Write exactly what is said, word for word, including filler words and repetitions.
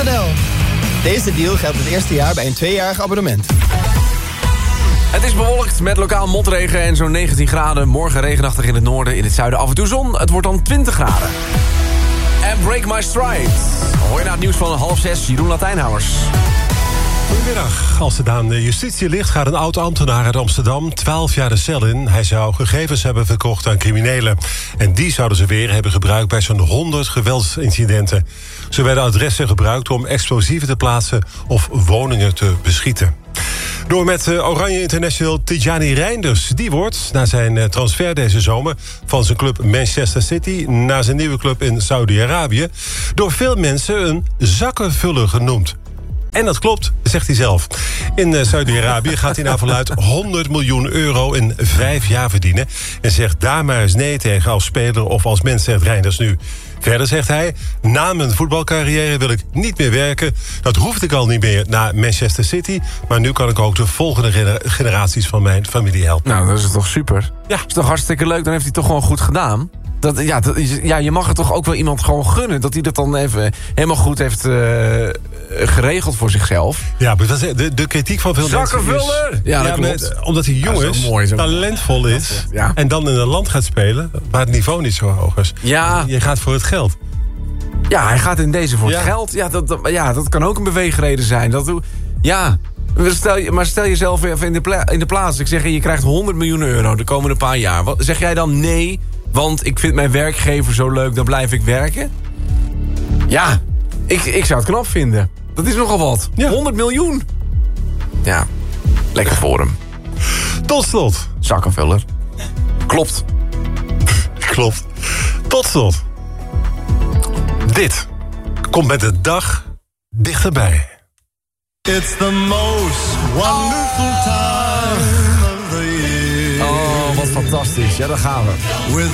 Citadel. Deze deal geldt het eerste jaar bij een tweejarig abonnement. Het is bewolkt met lokaal motregen en zo'n negentien graden. Morgen regenachtig in het noorden, in het zuiden af en toe zon. Het wordt dan twintig graden. En Break My Stride. Hoor je na het nieuws van half zes, Jeroen Latijnhouwers. Goedemiddag. Als het aan de justitie ligt, gaat een oud-ambtenaar uit Amsterdam twaalf jaar de cel in. Hij zou gegevens hebben verkocht aan criminelen. En die zouden ze weer hebben gebruikt bij zo'n honderd geweldsincidenten. Zo werden adressen gebruikt om explosieven te plaatsen of woningen te beschieten. Door met Oranje International Tijani Reinders. Die wordt, na zijn transfer deze zomer van zijn club Manchester City naar zijn nieuwe club in Saudi-Arabië, door veel mensen een zakkenvuller genoemd. En dat klopt, zegt hij zelf. In Saudi-Arabië gaat hij naar verluidt honderd miljoen euro in vijf jaar verdienen. En zegt daar maar eens nee tegen als speler of als mens, zegt Reinders nu. Verder zegt hij, na mijn voetbalcarrière wil ik niet meer werken. Dat hoefde ik al niet meer naar Manchester City. Maar nu kan ik ook de volgende generaties van mijn familie helpen. Nou, dat is toch super? Ja. Dat is toch hartstikke leuk, dan heeft hij toch gewoon goed gedaan. Dat, ja, dat, ja, je mag het toch ook wel iemand gewoon gunnen, dat hij dat dan even helemaal goed heeft uh, geregeld voor zichzelf. Ja, maar dat is de, de kritiek van veel mensen is... Ja, dat ja, klopt. met, omdat hij jong is, ja, mooi, talentvol is, ja. En dan in een land gaat spelen waar het niveau niet zo hoog is. Ja. Je gaat voor het geld. Ja, hij gaat in deze voor ja. het geld. Ja dat, dat, ja, dat kan ook een beweegreden zijn. Dat, ja, stel je, maar stel jezelf even in de, pla- in de plaats. Ik zeg, je krijgt honderd miljoen euro de komende paar jaar. Wat, zeg jij dan nee, want ik vind mijn werkgever zo leuk, dan blijf ik werken? Ja, ik, ik zou het knap vinden. Dat is nogal wat. Ja. honderd miljoen. Ja, lekker voor hem. Tot slot. Zakkenvuller. Klopt. Klopt. Tot slot. Dit komt met de dag dichterbij. It's the most wonderful time of the year. Oh, wat fantastisch. Ja, daar gaan we. With